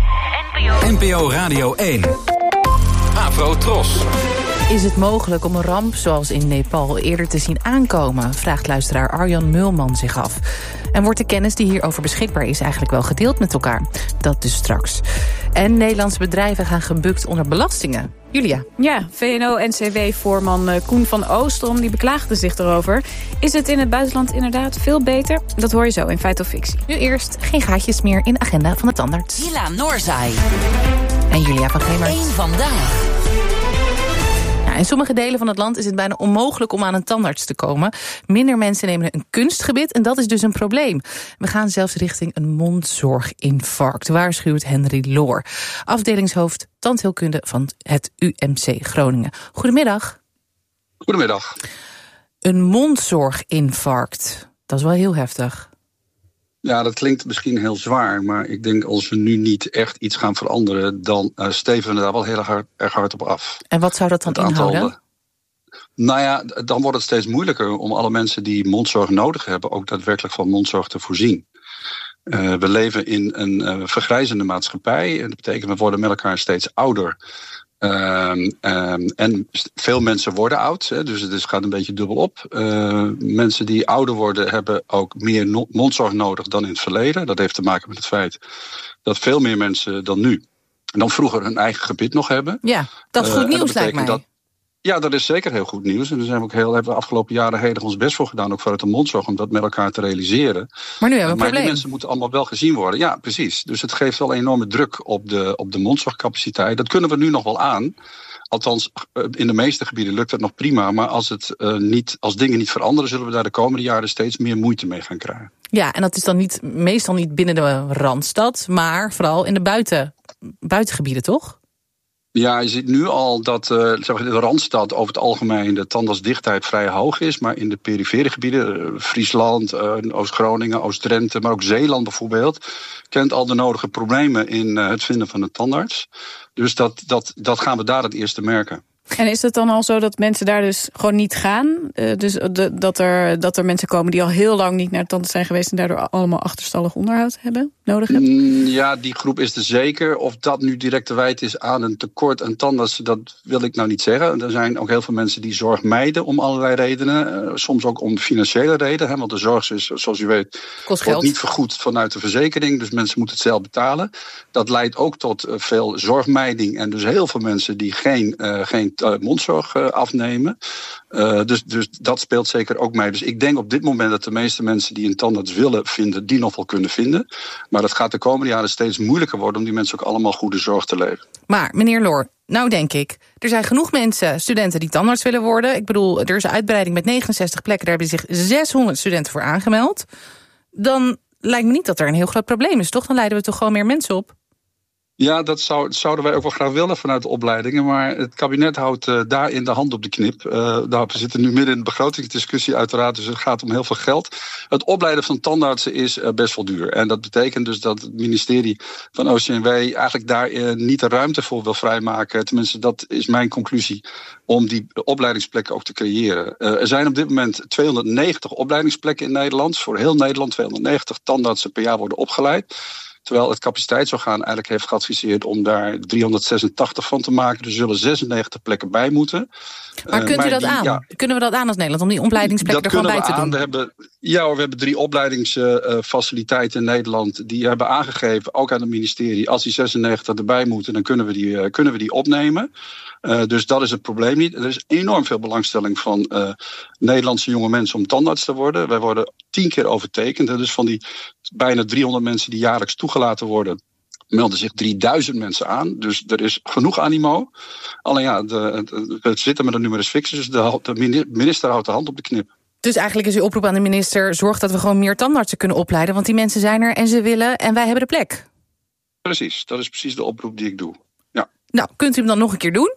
[SPEAKER 8] NPO Radio 1. Afro Tros.
[SPEAKER 1] Is het mogelijk om een ramp zoals in Nepal eerder te zien aankomen? Vraagt luisteraar Arjan Mulman zich af. En wordt de kennis die hierover beschikbaar is eigenlijk wel gedeeld met elkaar? Dat dus straks. En Nederlandse bedrijven gaan gebukt onder belastingen. Julia.
[SPEAKER 7] Ja, VNO-NCW-voorman Koen van Oostrom die beklaagde zich erover. Is het in het buitenland inderdaad veel beter? Dat hoor je zo in Feit of Fictie.
[SPEAKER 1] Nu eerst geen gaatjes meer in de agenda van de tandarts.
[SPEAKER 4] Hila Noorzai.
[SPEAKER 1] En Julia van Gemert.
[SPEAKER 4] Eén vandaag.
[SPEAKER 1] In sommige delen van het land is het bijna onmogelijk om aan een tandarts te komen. Minder mensen nemen een kunstgebit en dat is dus een probleem. We gaan zelfs richting een mondzorginfarct, waarschuwt Henry Loor, afdelingshoofd tandheelkunde van het UMC Groningen. Goedemiddag.
[SPEAKER 23] Goedemiddag.
[SPEAKER 1] Een mondzorginfarct, dat is wel heel heftig.
[SPEAKER 23] Ja, dat klinkt misschien heel zwaar, maar ik denk als we nu niet echt iets gaan veranderen, dan steven we daar wel heel erg hard op af.
[SPEAKER 1] En wat zou dat dan inhouden?
[SPEAKER 23] Nou ja, dan wordt het steeds moeilijker om alle mensen die mondzorg nodig hebben ook daadwerkelijk van mondzorg te voorzien. We leven in een vergrijzende maatschappij en dat betekent we worden met elkaar steeds ouder. En veel mensen worden oud, dus het gaat een beetje dubbel op. Mensen die ouder worden hebben ook meer mondzorg nodig dan in het verleden. Dat heeft te maken met het feit dat veel meer mensen dan nu en dan vroeger hun eigen gebit nog hebben.
[SPEAKER 1] Ja, dat is goed nieuws lijkt mij.
[SPEAKER 23] Ja, dat is zeker heel goed nieuws. En daar hebben we afgelopen jaren heel erg ons best voor gedaan, ook vanuit de mondzorg, om dat met elkaar te realiseren.
[SPEAKER 1] Maar nu hebben we een probleem.
[SPEAKER 23] Die mensen moeten allemaal wel gezien worden. Ja, precies. Dus het geeft wel een enorme druk op de mondzorgcapaciteit. Dat kunnen we nu nog wel aan. Althans, in de meeste gebieden lukt dat nog prima. Maar als dingen niet veranderen, zullen we daar de komende jaren steeds meer moeite mee gaan krijgen.
[SPEAKER 1] Ja, en dat is dan meestal niet binnen de Randstad, maar vooral in de buitengebieden, toch?
[SPEAKER 23] Ja, je ziet nu al dat in de Randstad over het algemeen de tandartsdichtheid vrij hoog is. Maar in de perifere gebieden, Friesland, Oost-Groningen, Oost-Drenthe, maar ook Zeeland bijvoorbeeld, kent al de nodige problemen in het vinden van een tandarts. Dus dat gaan we daar het eerste merken.
[SPEAKER 7] En is het dan al zo dat mensen daar dus gewoon niet gaan? Dus dat er mensen komen die al heel lang niet naar de tandarts zijn geweest en daardoor allemaal achterstallig onderhoud hebben? nodig hebt?
[SPEAKER 23] Ja, die groep is er zeker. Of dat nu direct te wijten is aan een tekort aan tandartsen, dat wil ik nou niet zeggen. Er zijn ook heel veel mensen die zorg mijden om allerlei redenen. Soms ook om financiële redenen. Want de zorg is, zoals u weet, wordt niet vergoed vanuit de verzekering. Dus mensen moeten het zelf betalen. Dat leidt ook tot veel zorgmijding. En dus heel veel mensen die geen mondzorg afnemen. Dus dat speelt zeker ook mee. Dus ik denk op dit moment dat de meeste mensen die een tandarts willen vinden, die nog wel kunnen vinden. Maar dat gaat de komende jaren steeds moeilijker worden om die mensen ook allemaal goede zorg te leveren.
[SPEAKER 1] Maar meneer Loor, nou denk ik, er zijn genoeg mensen, studenten die tandarts willen worden. Ik bedoel, er is een uitbreiding met 69 plekken. Daar hebben zich 600 studenten voor aangemeld. Dan lijkt me niet dat er een heel groot probleem is, toch? Dan leiden we toch gewoon meer mensen op?
[SPEAKER 23] Ja, dat zouden wij ook wel graag willen vanuit de opleidingen. Maar het kabinet houdt daarin de hand op de knip. We zitten nu midden in de begrotingsdiscussie uiteraard. Dus het gaat om heel veel geld. Het opleiden van tandartsen is best wel duur. En dat betekent dus dat het ministerie van OCMW eigenlijk daar niet de ruimte voor wil vrijmaken. Tenminste, dat is mijn conclusie. Om die opleidingsplekken ook te creëren. Er zijn op dit moment 290 opleidingsplekken in Nederland. Voor heel Nederland 290 tandartsen per jaar worden opgeleid. Terwijl het capaciteitsorgaan eigenlijk heeft geadviseerd om daar 386 van te maken. Er zullen 96 plekken bij moeten.
[SPEAKER 1] Maar kunt u dat aan? Ja, kunnen we dat aan als Nederland om die opleidingsplekken er gewoon bij te doen?
[SPEAKER 23] We hebben 3 opleidingsfaciliteiten in Nederland. Die hebben aangegeven, ook aan het ministerie, als die 96 erbij moeten, dan kunnen we die opnemen. Dus dat is het probleem niet. Er is enorm veel belangstelling van Nederlandse jonge mensen om tandarts te worden. Wij worden 10 keer overtekend. Dus van die bijna 300 mensen die jaarlijks toegelaten worden, melden zich 3000 mensen aan. Dus er is genoeg animo. Alleen ja, we zitten met een numerus fixus. Dus de minister houdt de hand op de knip.
[SPEAKER 1] Dus eigenlijk is uw oproep aan de minister, zorg dat we gewoon meer tandartsen kunnen opleiden. Want die mensen zijn er en ze willen en wij hebben de plek.
[SPEAKER 23] Precies, dat is precies de oproep die ik doe. Ja.
[SPEAKER 1] Nou, kunt u hem dan nog een keer doen?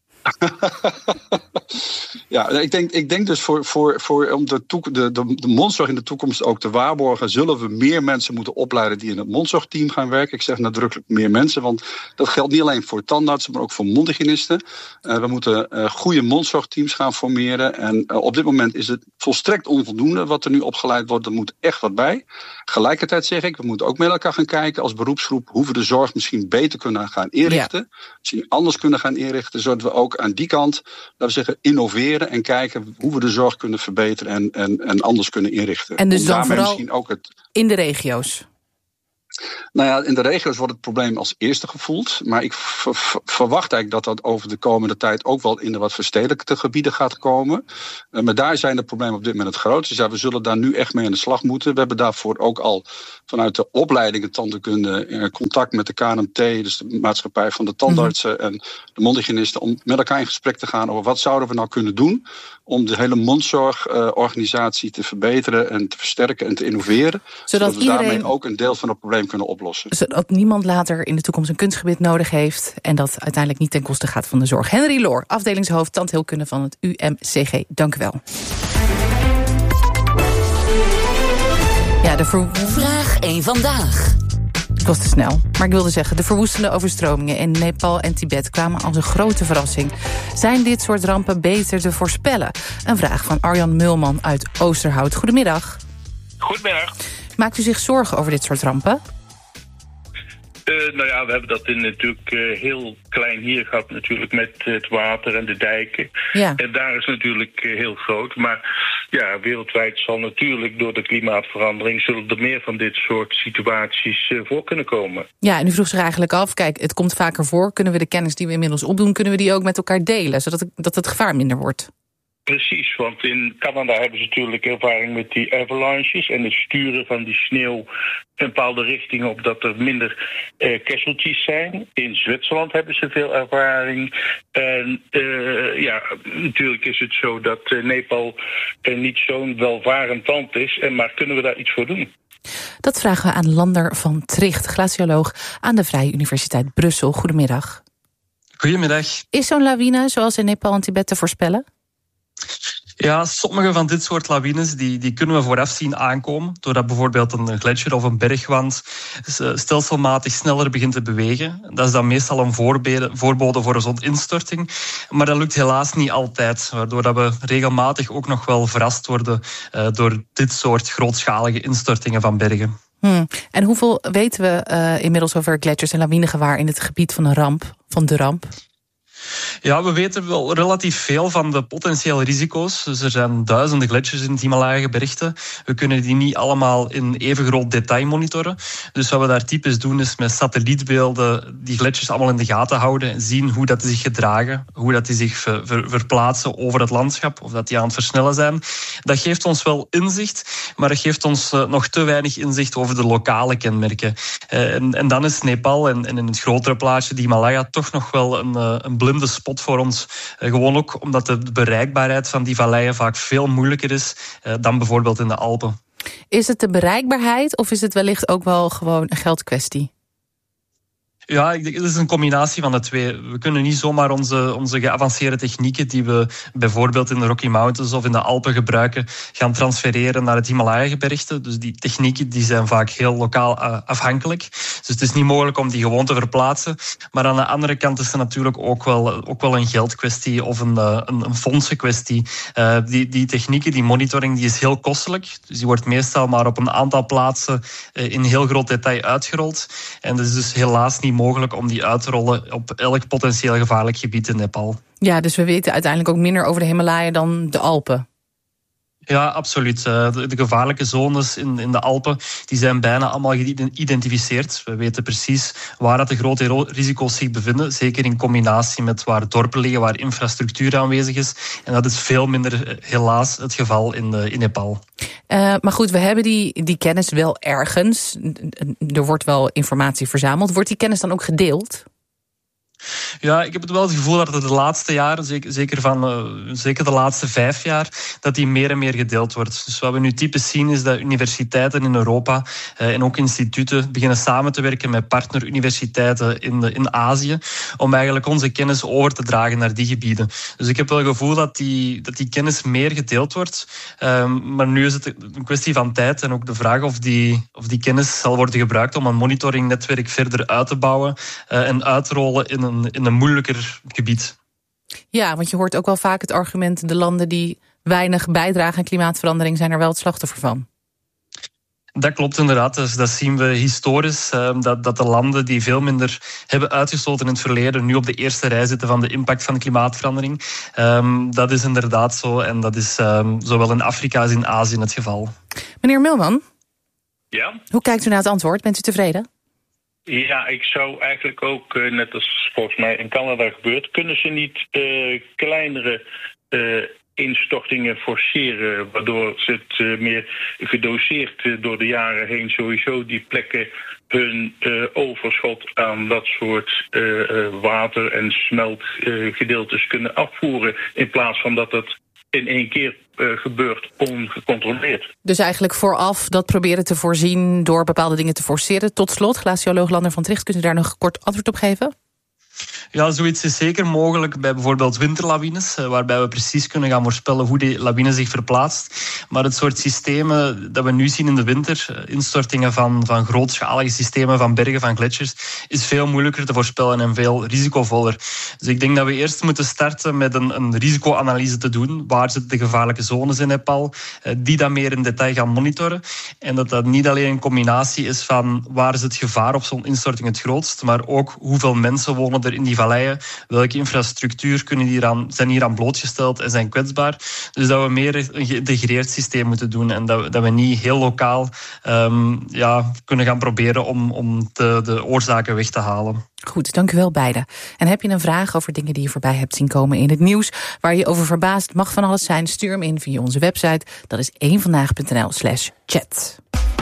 [SPEAKER 23] Ja, ik denk dus om de mondzorg in de toekomst ook te waarborgen, zullen we meer mensen moeten opleiden die in het mondzorgteam gaan werken. Ik zeg nadrukkelijk meer mensen, want dat geldt niet alleen voor tandartsen, maar ook voor mondhygiënisten. We moeten goede mondzorgteams gaan formeren. En op dit moment is het volstrekt onvoldoende wat er nu opgeleid wordt. Er moet echt wat bij. Tegelijkertijd zeg ik, we moeten ook met elkaar gaan kijken als beroepsgroep hoe we de zorg misschien beter kunnen gaan inrichten. Ja. Misschien anders kunnen gaan inrichten, zodat we ook aan die kant, laten we zeggen, innoveren en kijken hoe we de zorg kunnen verbeteren en anders kunnen inrichten.
[SPEAKER 1] En dus dan vooral misschien ook in de regio's?
[SPEAKER 23] Nou ja, in de regio's wordt het probleem als eerste gevoeld. Maar ik verwacht eigenlijk dat over de komende tijd ook wel in de wat verstedelijkte gebieden gaat komen. Maar daar zijn de problemen op dit moment het grootst. Dus ja, we zullen daar nu echt mee aan de slag moeten. We hebben daarvoor ook al vanuit de opleidingen tandheelkunde contact met de KNMT, dus de maatschappij van de tandartsen en de mondhygiënisten, om met elkaar in gesprek te gaan over wat zouden we nou kunnen doen om de hele mondzorgorganisatie te verbeteren en te versterken en te innoveren. Zodat we daarmee ook een deel van het probleem kunnen oplossen.
[SPEAKER 1] Zodat niemand later in de toekomst een kunstgebied nodig heeft en dat uiteindelijk niet ten koste gaat van de zorg. Henry Loor, afdelingshoofd tandheelkunde van het UMCG. Dank u wel. Ja,
[SPEAKER 4] Vraag 1 vandaag.
[SPEAKER 1] Ik was te snel, maar ik wilde zeggen, de verwoestende overstromingen in Nepal en Tibet kwamen als een grote verrassing. Zijn dit soort rampen beter te voorspellen? Een vraag van Arjan Mulman uit Oosterhout. Goedemiddag.
[SPEAKER 5] Goedemiddag.
[SPEAKER 1] Maakt u zich zorgen over dit soort rampen?
[SPEAKER 5] Nou ja, we hebben dat natuurlijk heel klein hier gehad natuurlijk met het water en de dijken.
[SPEAKER 1] Ja.
[SPEAKER 5] En daar is natuurlijk heel groot. Maar ja, wereldwijd zal natuurlijk door de klimaatverandering zullen er meer van dit soort situaties voor kunnen komen.
[SPEAKER 1] Ja, en u vroeg zich eigenlijk af, kijk, het komt vaker voor. Kunnen we de kennis die we inmiddels opdoen, kunnen we die ook met elkaar delen, zodat het gevaar minder wordt?
[SPEAKER 5] Precies, want in Canada hebben ze natuurlijk ervaring met die avalanches en het sturen van die sneeuw in bepaalde richtingen op dat er minder casualties zijn. In Zwitserland hebben ze veel ervaring. En ja, natuurlijk is het zo dat Nepal niet zo'n welvarend land is, maar kunnen we daar iets voor doen?
[SPEAKER 1] Dat vragen we aan Lander van Tricht, glacioloog aan de Vrije Universiteit Brussel. Goedemiddag.
[SPEAKER 6] Goedemiddag.
[SPEAKER 1] Is zo'n lawine zoals in Nepal en Tibet te voorspellen?
[SPEAKER 6] Ja, sommige van dit soort lawines die kunnen we vooraf zien aankomen, doordat bijvoorbeeld een gletsjer of een bergwand stelselmatig sneller begint te bewegen. Dat is dan meestal een voorbode voor een zoninstorting. Maar dat lukt helaas niet altijd, waardoor dat we regelmatig ook nog wel verrast worden door dit soort grootschalige instortingen van bergen.
[SPEAKER 1] En hoeveel weten we inmiddels over gletsjers en lawinegevaar in het gebied van de ramp?
[SPEAKER 6] Ja, we weten wel relatief veel van de potentiële risico's. Dus er zijn duizenden gletsjers in het Himalaya-gebergte. We kunnen die niet allemaal in even groot detail monitoren. Dus wat we daar typisch doen is met satellietbeelden die gletsjers allemaal in de gaten houden en zien hoe dat die zich gedragen, hoe dat die zich verplaatsen over het landschap, of dat die aan het versnellen zijn. Dat geeft ons wel inzicht, maar dat geeft ons nog te weinig inzicht over de lokale kenmerken. En dan is Nepal en in het grotere plaatje, de Himalaya, toch nog wel een blinde spot voor ons. Gewoon ook omdat de bereikbaarheid van die valleien vaak veel moeilijker is dan bijvoorbeeld in de Alpen.
[SPEAKER 1] Is het de bereikbaarheid of is het wellicht ook wel gewoon een geldkwestie?
[SPEAKER 6] Ja, ik denk, het is een combinatie van de twee. We kunnen niet zomaar onze geavanceerde technieken die we bijvoorbeeld in de Rocky Mountains of in de Alpen gebruiken, gaan transfereren naar het Himalaya-gebergte. Dus die technieken die zijn vaak heel lokaal afhankelijk. Dus het is niet mogelijk om die gewoon te verplaatsen. Maar aan de andere kant is het natuurlijk ook wel een geldkwestie of een fondsenkwestie. Die technieken, die monitoring, die is heel kostelijk. Dus die wordt meestal maar op een aantal plaatsen in heel groot detail uitgerold. En het is dus helaas niet mogelijk om die uit te rollen op elk potentieel gevaarlijk gebied in Nepal.
[SPEAKER 1] Ja, dus we weten uiteindelijk ook minder over de Himalaya dan de Alpen.
[SPEAKER 6] Ja, absoluut. De gevaarlijke zones in de Alpen die zijn bijna allemaal geïdentificeerd. We weten precies waar dat de grote risico's zich bevinden. Zeker in combinatie met waar dorpen liggen, waar infrastructuur aanwezig is. En dat is veel minder helaas het geval in Nepal.
[SPEAKER 1] Maar goed, we hebben die kennis wel ergens. Er wordt wel informatie verzameld. Wordt die kennis dan ook gedeeld?
[SPEAKER 6] Ja, ik heb het wel het gevoel dat het de laatste jaren, zeker de laatste 5 jaar, dat die meer en meer gedeeld wordt. Dus wat we nu typisch zien is dat universiteiten in Europa en ook instituten beginnen samen te werken met partneruniversiteiten in Azië om eigenlijk onze kennis over te dragen naar die gebieden. Dus ik heb wel het gevoel dat die kennis meer gedeeld wordt. Maar nu is het een kwestie van tijd en ook de vraag of die kennis zal worden gebruikt om een monitoringnetwerk verder uit te bouwen en uit te rollen in een moeilijker gebied. Ja,
[SPEAKER 1] want je hoort ook wel vaak het argument, de landen die weinig bijdragen aan klimaatverandering zijn er wel het slachtoffer van.
[SPEAKER 6] Dat klopt inderdaad. Dus dat zien we historisch. Dat de landen die veel minder hebben uitgestoten in het verleden nu op de eerste rij zitten van de impact van de klimaatverandering. Dat is inderdaad zo. En dat is zowel in Afrika als in Azië het geval.
[SPEAKER 1] Meneer Mulman?
[SPEAKER 5] Ja?
[SPEAKER 1] Hoe kijkt u naar het antwoord? Bent u tevreden?
[SPEAKER 5] Ja, ik zou eigenlijk ook, net als volgens mij in Canada gebeurt, kunnen ze niet kleinere instortingen forceren, waardoor ze het meer gedoseerd door de jaren heen sowieso die plekken hun overschot aan dat soort water- en smeltgedeeltes kunnen afvoeren, in plaats van dat het in één keer gebeurt ongecontroleerd.
[SPEAKER 1] Dus eigenlijk vooraf dat proberen te voorzien door bepaalde dingen te forceren. Tot slot, glacioloog Lander van Tricht, kunt u daar nog kort antwoord op geven?
[SPEAKER 6] Ja, zoiets is zeker mogelijk bij bijvoorbeeld winterlawines, waarbij we precies kunnen gaan voorspellen hoe die lawine zich verplaatst. Maar het soort systemen dat we nu zien in de winter, instortingen van grootschalige systemen, van bergen, van gletsjers, is veel moeilijker te voorspellen en veel risicovoller. Dus ik denk dat we eerst moeten starten met een risicoanalyse te doen. Waar zitten de gevaarlijke zones in Nepal? Die dan meer in detail gaan monitoren. En dat niet alleen een combinatie is van waar is het gevaar op zo'n instorting het grootst, maar ook hoeveel mensen wonen er in die valleien, welke infrastructuur zijn hier aan blootgesteld en zijn kwetsbaar. Dus dat we meer een geïntegreerd systeem moeten doen en dat we niet heel lokaal kunnen gaan proberen om de oorzaken weg te halen.
[SPEAKER 1] Goed, dank u wel beiden. En heb je een vraag over dingen die je voorbij hebt zien komen in het nieuws, waar je over verbaast, mag van alles zijn, stuur hem in via onze website. Dat is eenvandaag.nl/chat.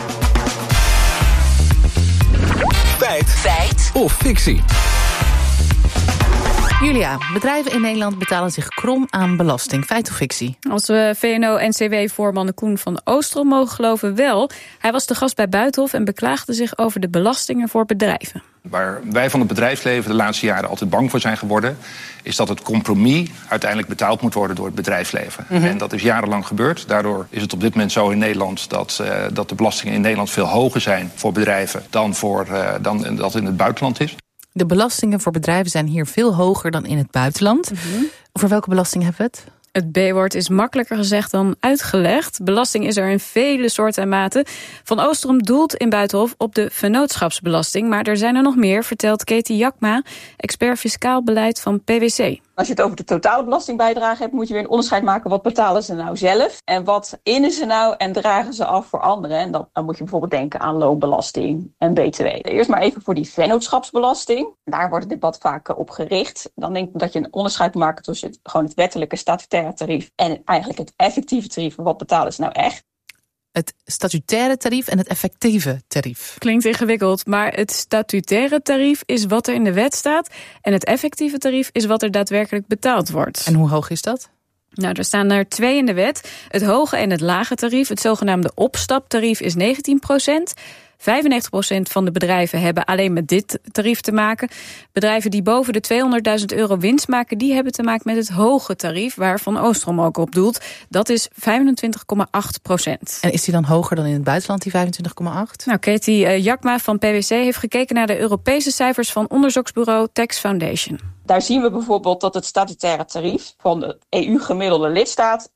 [SPEAKER 8] Feit of fictie?
[SPEAKER 1] Julia, bedrijven in Nederland betalen zich krom aan belasting. Feit of fictie?
[SPEAKER 9] Als we VNO-NCW-voorman Koen van Oostrom mogen geloven wel. Hij was te gast bij Buitenhof en beklaagde zich over de belastingen voor bedrijven.
[SPEAKER 10] Waar wij van het bedrijfsleven de laatste jaren altijd bang voor zijn geworden, is dat het compromis uiteindelijk betaald moet worden door het bedrijfsleven. Mm-hmm. En dat is jarenlang gebeurd. Daardoor is het op dit moment zo in Nederland dat de belastingen in Nederland veel hoger zijn voor bedrijven dan dat in het buitenland is.
[SPEAKER 1] De belastingen voor bedrijven zijn hier veel hoger dan in het buitenland. Mm-hmm. Over welke belasting hebben we het?
[SPEAKER 9] Het B-woord is makkelijker gezegd dan uitgelegd. Belasting is er in vele soorten en maten. Van Oostrom doelt in Buitenhof op de vennootschapsbelasting. Maar er zijn er nog meer, vertelt Katie Jakma, expert fiscaal beleid van PwC.
[SPEAKER 11] Als je het over de totale belastingbijdrage hebt, moet je weer een onderscheid maken. Wat betalen ze nou zelf? En wat innen ze nou en dragen ze af voor anderen? En dan moet je bijvoorbeeld denken aan loonbelasting en BTW. Eerst maar even voor die vennootschapsbelasting. Daar wordt het debat vaak op gericht. Dan denk ik dat je een onderscheid moet maken tussen gewoon het wettelijke statutaire tarief en eigenlijk het effectieve tarief. Wat betalen ze nou echt?
[SPEAKER 1] Het statutaire tarief en het effectieve tarief.
[SPEAKER 9] Klinkt ingewikkeld, maar het statutaire tarief is wat er in de wet staat. En het effectieve tarief is wat er daadwerkelijk betaald wordt.
[SPEAKER 1] En hoe hoog is dat?
[SPEAKER 9] Nou, er staan er 2 in de wet. Het hoge en het lage tarief. Het zogenaamde opstaptarief is 19%. 95% van de bedrijven hebben alleen met dit tarief te maken. Bedrijven die boven de €200.000 winst maken, die hebben te maken met het hoge tarief, waar Van Oostrom ook op doelt. Dat is 25,8%.
[SPEAKER 1] En is die dan hoger dan in het buitenland, die 25,8?
[SPEAKER 9] Nou, Katie Jakma van PwC heeft gekeken naar de Europese cijfers van onderzoeksbureau Tax Foundation.
[SPEAKER 11] Daar zien we bijvoorbeeld dat het statutaire tarief van de EU-gemiddelde lidstaat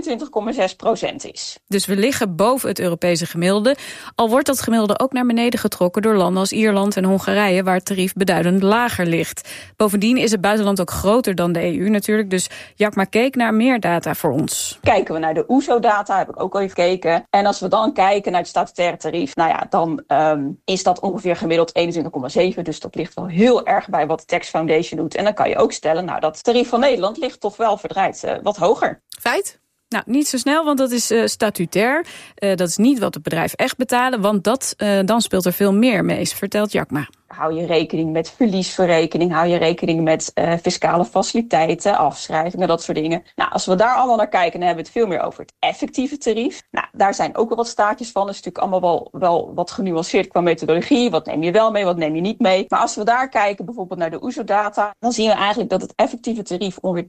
[SPEAKER 11] 21,6% is.
[SPEAKER 9] Dus we liggen boven het Europese gemiddelde. Al wordt dat gemiddelde ook naar beneden getrokken door landen als Ierland en Hongarije, waar het tarief beduidend lager ligt. Bovendien is het buitenland ook groter dan de EU natuurlijk. Dus Jakma keek naar meer data voor ons.
[SPEAKER 11] Kijken we naar de OESO-data, heb ik ook al even gekeken. En als we dan kijken naar het statutaire tarief, nou ja, dan is dat ongeveer gemiddeld 21,7. Dus dat ligt wel heel erg bij wat de Tax Foundation doet. En dan kan je ook stellen, nou, dat tarief van Nederland ligt toch wel verdraaid wat hoger.
[SPEAKER 1] Feit?
[SPEAKER 9] Nou, niet zo snel, want dat is statutair. Dat is niet wat het bedrijf echt betalen, want dan speelt er veel meer mee, vertelt Jakma.
[SPEAKER 11] Hou je rekening met verliesverrekening, hou je rekening met fiscale faciliteiten, afschrijvingen, dat soort dingen. Nou, als we daar allemaal naar kijken, dan hebben we het veel meer over het effectieve tarief. Nou, daar zijn ook wel wat staartjes van. Dat is natuurlijk allemaal wel wat genuanceerd qua methodologie. Wat neem je wel mee, wat neem je niet mee? Maar als we daar kijken, bijvoorbeeld naar de OESO-data, dan zien we eigenlijk dat het effectieve tarief ongeveer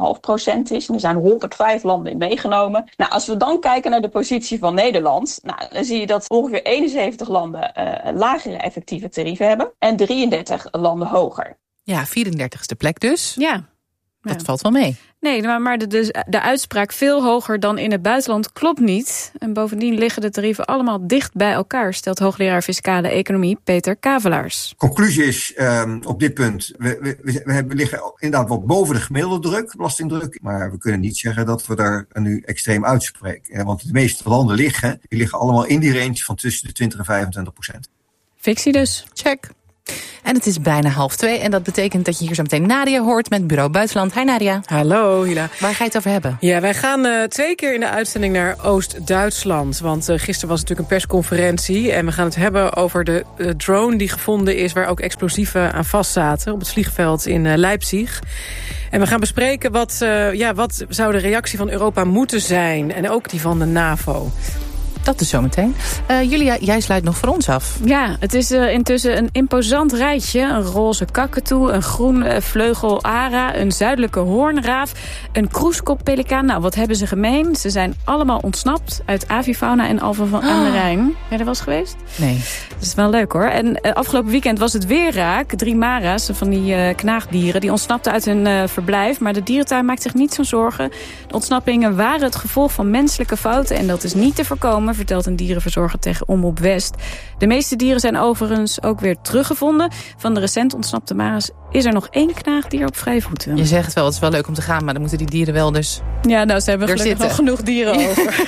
[SPEAKER 11] 20,5% is. En er zijn 105 landen in meegenomen. Nou, als we dan kijken naar de positie van Nederland, nou, dan zie je dat ongeveer 71 landen lagere effectieve tarieven hebben. En 33 landen hoger.
[SPEAKER 1] Ja, 34ste plek dus.
[SPEAKER 9] Ja.
[SPEAKER 1] Dat valt wel mee.
[SPEAKER 9] Nee, maar de uitspraak veel hoger dan in het buitenland klopt niet. En bovendien liggen de tarieven allemaal dicht bij elkaar, stelt hoogleraar fiscale economie Peter Kavelaars.
[SPEAKER 13] Conclusie is op dit punt, we liggen inderdaad wat boven de gemiddelde druk, belastingdruk. Maar we kunnen niet zeggen dat we daar nu extreem uitspreken. Want de meeste landen liggen allemaal in die range van tussen de 20 en 25%.
[SPEAKER 9] Fictie dus.
[SPEAKER 1] Check. En het is bijna 1:30 en dat betekent dat je hier zo meteen Nadia hoort met Bureau Buitenland. Hi Nadia.
[SPEAKER 14] Hallo Hila.
[SPEAKER 1] Waar ga je het over hebben?
[SPEAKER 14] Ja, wij gaan 2 keer in de uitzending naar Oost-Duitsland. Want gisteren was natuurlijk een persconferentie. En we gaan het hebben over de drone die gevonden is, waar ook explosieven aan vast zaten op het vliegveld in Leipzig. En we gaan bespreken wat zou de reactie van Europa moeten zijn. En ook die van de NAVO.
[SPEAKER 1] Dat is zometeen. Julia, jij sluit nog voor ons af.
[SPEAKER 9] Ja, het is intussen een imposant rijtje. Een roze kakatoe, een groen vleugelara, een zuidelijke hoornraaf, een kroeskoppelikaan. Nou, wat hebben ze gemeen? Ze zijn allemaal ontsnapt uit avifauna en Alphen aan de Rijn. Ben je er wel eens geweest?
[SPEAKER 1] Nee.
[SPEAKER 9] Dat is wel leuk hoor. En afgelopen weekend was het weer raak. 3 mara's van die knaagdieren, die ontsnapten uit hun verblijf. Maar de dierentuin maakt zich niet zo'n zorgen. De ontsnappingen waren het gevolg van menselijke fouten en dat is niet te voorkomen, vertelt een dierenverzorger tegen Omroep West. De meeste dieren zijn overigens ook weer teruggevonden. Van de recent ontsnapte mara's is er nog 1 knaagdier op vrije voeten.
[SPEAKER 1] Je zegt het wel leuk om te gaan, maar dan moeten die dieren wel dus
[SPEAKER 9] ja, nou, ze hebben gelukkig nog genoeg dieren over.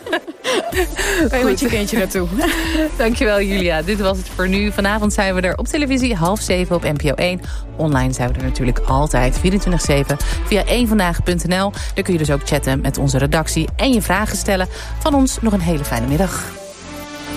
[SPEAKER 9] Kan je met je kindje naartoe.
[SPEAKER 1] Dankjewel Julia, dit was het voor nu. Vanavond zijn we er op televisie 6:30 op NPO 1. Online zijn we er natuurlijk altijd 24/7 via 1vandaag.nl. Daar kun je dus ook chatten met onze redactie en je vragen stellen. Van ons nog een hele fijne middag.